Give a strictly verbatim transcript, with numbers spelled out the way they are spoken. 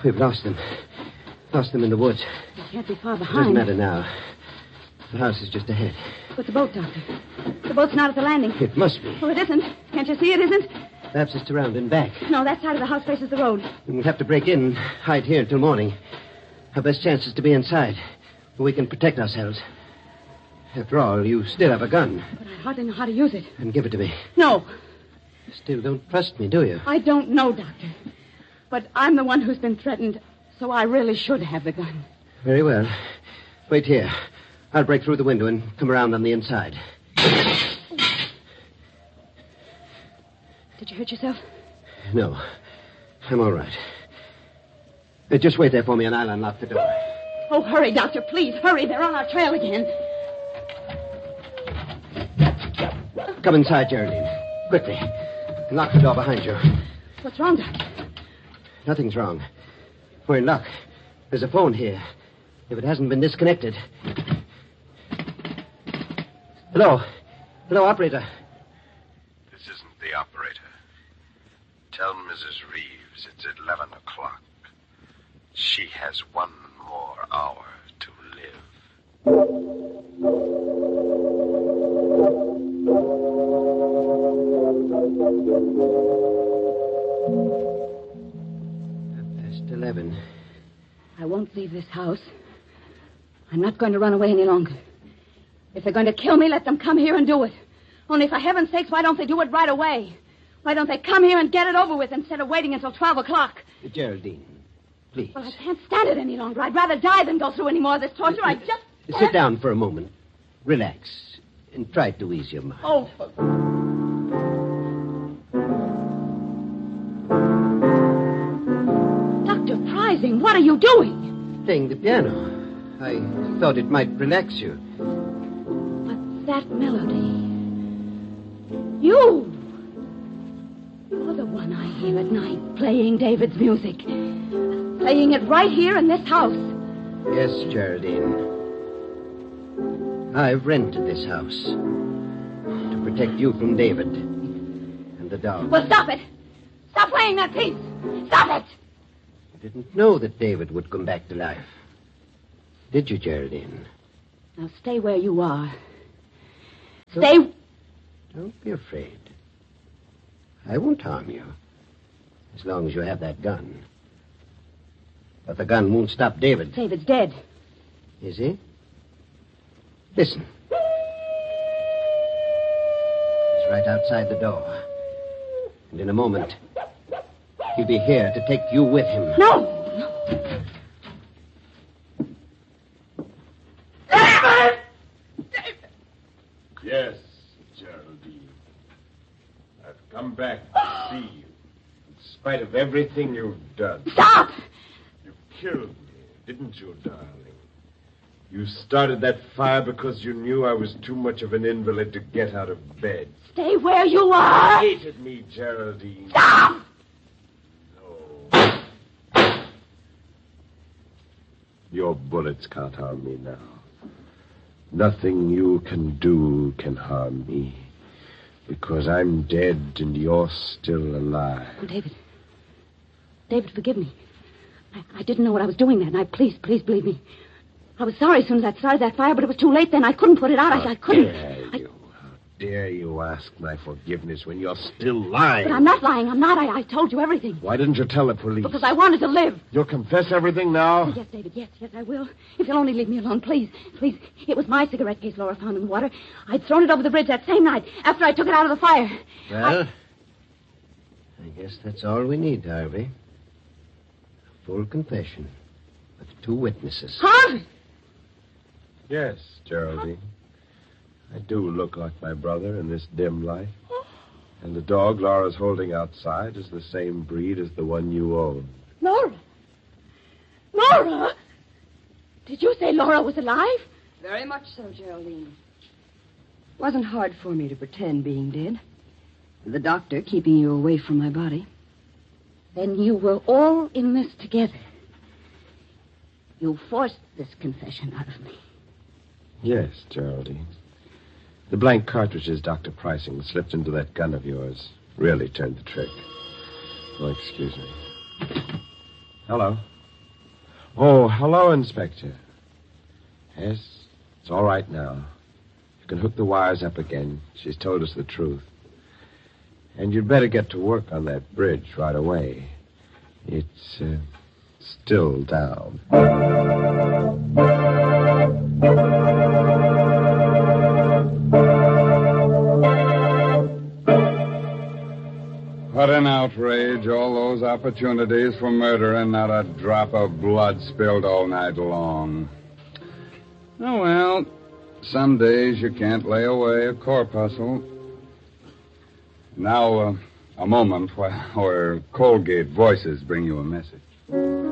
We've lost them. Lost them in the woods. They can't be far It behind. doesn't matter now. The house is just ahead. But the boat, Doctor. The boat's not at the landing. It must be. Oh, it isn't. Can't you see it isn't? Perhaps it's around and back. No, that side of the house faces the road. We'll have to break in and hide here until morning. Our best chance is to be inside, where we can protect ourselves. After all, you still have a gun. But I hardly know how to use it. Then give it to me. No. You still don't trust me, do you? I don't know, Doctor. But I'm the one who's been threatened, so I really should have the gun. Very well. Wait here. I'll break through the window and come around on the inside. Did you hurt yourself? No. I'm all right. Uh, Just wait there for me and I'll unlock the door. Oh, hurry, Doctor, please. Hurry. They're on our trail again. Come inside, Geraldine. Quickly. And lock the door behind you. What's wrong, Doctor? Nothing's wrong. We're in luck. There's a phone here. If it hasn't been disconnected. Hello. Hello, operator. This isn't the operator. Tell Missus Reeves it's at eleven o'clock. She has one more hour to live. Past eleven. I won't leave this house. I'm not going to run away any longer. If they're going to kill me, let them come here and do it. Only for heaven's sakes, why don't they do it right away? Why don't they come here and get it over with instead of waiting until twelve o'clock? Geraldine, please. Well, I can't stand it any longer. I'd rather die than go through any more of this torture. I just can't. Sit down for a moment. Relax. And try to ease your mind. Oh, for... Doctor Prizing, what are you doing? Playing the piano. I thought it might relax you. What's that melody? You! You're the one I hear at night playing David's music. Playing it right here in this house. Yes, Geraldine. I've rented this house to protect you from David and the dog. Well, stop it! Stop playing that piece! Stop it! You didn't know that David would come back to life. Did you, Geraldine? Now stay where you are. Don't- Stay... Don't be afraid. I won't harm you. As long as you have that gun. But the gun won't stop David. David's dead. Is he? Listen. He's right outside the door. And in a moment, he'll be here to take you with him. No! No. David! David! Yes, Geraldine. I've come back to see you. In spite of everything you've done. Stop! You killed me, didn't you, darling? You started that fire because you knew I was too much of an invalid to get out of bed. Stay where you You are! hated me, Geraldine. Stop! No. Your bullets can't harm me now. Nothing you can do can harm me. Because I'm dead and you're still alive. Oh, David. David, forgive me. I, I didn't know what I was doing that night. Please, please believe me. I was sorry as soon as I started that fire, but it was too late then. I couldn't put it out. I, I couldn't. Dare I, you? How dare you ask my forgiveness when you're still lying? but I'm not lying. I'm not. I, I told you everything. Why didn't you tell the police? Because I wanted to live. You'll confess everything now? Oh, yes, David. Yes, yes, I will. If you'll only leave me alone, please. Please. It was my cigarette case Laura found in the water. I'd thrown it over the bridge that same night after I took it out of the fire. Well, I... I guess that's all we need, Harvey. A full confession with two witnesses. Harvey! Yes, Geraldine. I do look like my brother in this dim light. And the dog Laura's holding outside is the same breed as the one you own. Laura! Laura! Did you say Laura was alive? Very much so, Geraldine. Wasn't hard for me to pretend being dead. The doctor keeping you away from my body. Then you were all in this together. You forced this confession out of me. Yes, Geraldine. The blank cartridges Doctor Pricing slipped into that gun of yours really turned the trick. Oh, excuse me. Hello. Oh, hello, Inspector. Yes, it's all right now. You can hook the wires up again. She's told us the truth. And you'd better get to work on that bridge right away. It's uh, still down. What an outrage. All those opportunities for murder and not a drop of blood spilled all night long. Oh, well, some days you can't lay away a corpuscle. Now, uh, a moment while our Colgate voices bring you a message.